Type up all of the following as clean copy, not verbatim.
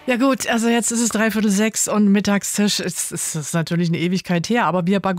Ja gut, also jetzt ist es 5:45 und Mittagstisch. Es ist natürlich eine Ewigkeit her, aber wir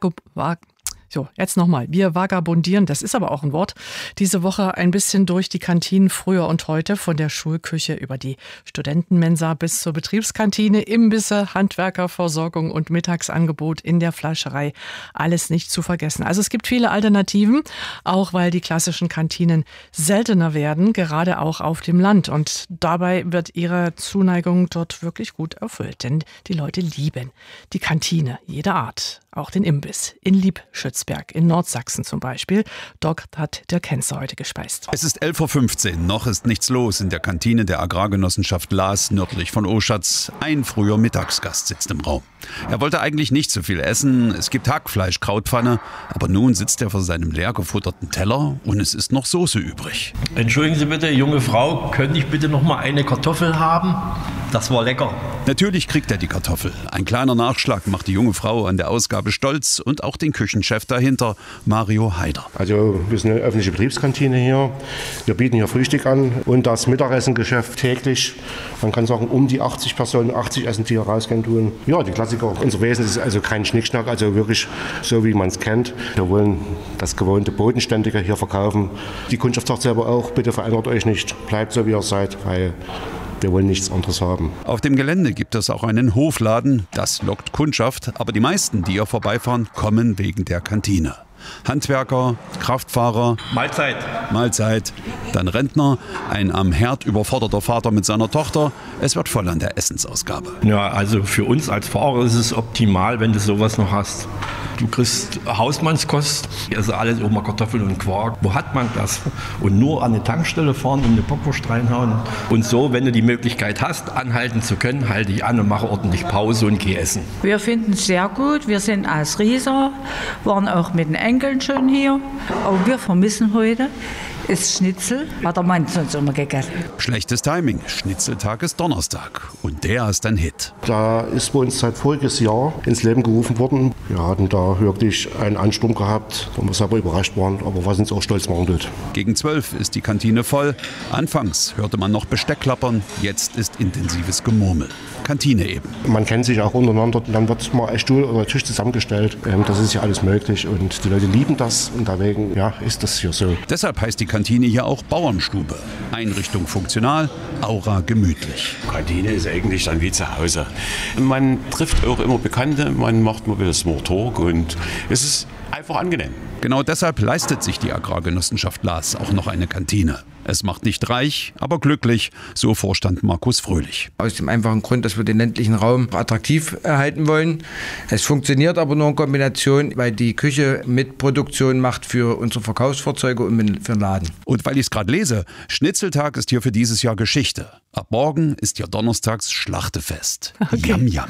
wir vagabundieren, das ist aber auch ein Wort, diese Woche ein bisschen durch die Kantinen früher und heute, von der Schulküche über die Studentenmensa bis zur Betriebskantine, Imbisse, Handwerkerversorgung und Mittagsangebot in der Fleischerei. Alles nicht zu vergessen. Also es gibt viele Alternativen, auch weil die klassischen Kantinen seltener werden, gerade auch auf dem Land. Und dabei wird ihre Zuneigung dort wirklich gut erfüllt, denn die Leute lieben die Kantine jeder Art. Auch den Imbiss in Liebschützberg in Nordsachsen zum Beispiel. Dort hat der Kenzer heute gespeist. Es ist 11:15 Uhr, noch ist nichts los in der Kantine der Agrargenossenschaft Laas nördlich von Oschatz. Ein früher Mittagsgast sitzt im Raum. Er wollte eigentlich nicht so viel essen. Es gibt Hackfleisch, Krautpfanne. Aber nun sitzt er vor seinem leer gefutterten Teller und es ist noch Soße übrig. Entschuldigen Sie bitte, junge Frau, könnte ich bitte noch mal eine Kartoffel haben? Das war lecker. Natürlich kriegt er die Kartoffel. Ein kleiner Nachschlag macht die junge Frau an der Ausgabe stolz und auch den Küchenchef dahinter, Mario Haider. Also wir sind eine öffentliche Betriebskantine hier. Wir bieten hier Frühstück an und das Mittagessengeschäft täglich. Man kann sagen, um die 80 Personen, 80 Essen, die hier rausgehen tun. Ja, die Klassiker. Unser Wesen ist also kein Schnickschnack, also wirklich so, wie man es kennt. Wir wollen das gewohnte Bodenständige hier verkaufen. Die Kundschaft sagt selber auch, bitte verändert euch nicht, bleibt so, wie ihr seid, weil wir wollen nichts anderes haben. Auf dem Gelände gibt es auch einen Hofladen. Das lockt Kundschaft. Aber die meisten, die hier vorbeifahren, kommen wegen der Kantine. Handwerker, Kraftfahrer, Mahlzeit, dann Rentner, ein am Herd überforderter Vater mit seiner Tochter. Es wird voll an der Essensausgabe. Ja, also für uns als Fahrer ist es optimal, wenn du sowas noch hast. Du kriegst Hausmannskost, also alles immer Kartoffeln und Quark. Wo hat man das? Und nur an eine Tankstelle fahren und eine Bockwurst reinhauen. Und so, wenn du die Möglichkeit hast, anhalten zu können, halte ich an und mache ordentlich Pause und gehe essen. Wir finden es sehr gut. Wir sind aus Riesa, waren auch mit den Enkeln schon hier. Aber wir vermissen heute ist Schnitzel, hat der Mann sonst immer gegessen. Schlechtes Timing. Schnitzeltag ist Donnerstag. Und der ist ein Hit. Da ist bei uns seit voriges Jahr ins Leben gerufen worden. Wir hatten da wirklich einen Ansturm gehabt, wo wir selber überrascht waren, aber was uns auch stolz machen tut. Gegen 12 ist die Kantine voll. Anfangs hörte man noch Besteck klappern, jetzt ist intensives Gemurmel. Kantine eben. Man kennt sich auch untereinander, dann wird mal ein Stuhl oder ein Tisch zusammengestellt. Das ist ja alles möglich und die Leute lieben das und deswegen ist das hier so. Deshalb heißt die Kantine hier auch Bauernstube. Einrichtung funktional, Aura gemütlich. Kantine ist eigentlich dann wie zu Hause. Man trifft auch immer Bekannte, man macht mal wieder Smalltalk und es ist einfach angenehm. Genau deshalb leistet sich die Agrargenossenschaft Laas auch noch eine Kantine. Es macht nicht reich, aber glücklich, so Vorstand Markus Fröhlich. Aus dem einfachen Grund, dass wir den ländlichen Raum attraktiv erhalten wollen. Es funktioniert aber nur in Kombination, weil die Küche mit Produktion macht für unsere Verkaufsfahrzeuge und für den Laden. Und weil ich es gerade lese, Schnitzeltag ist hier für dieses Jahr Geschichte. Ab morgen ist hier donnerstags Schlachtefest. Okay. Yam, yam.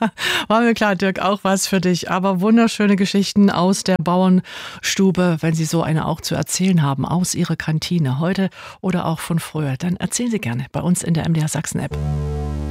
War mir klar, Dirk, auch was für dich. Aber wunderschöne Geschichten aus der Bauernstube, wenn Sie so eine auch zu erzählen haben, aus Ihrer Kantine heute oder auch von früher, dann erzählen Sie gerne bei uns in der MDR Sachsen App.